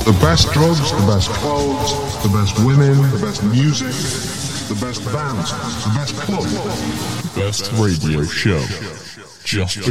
The best drugs, the best clothes, the best women, the best music, the best bands, the best club. Best radio show. Just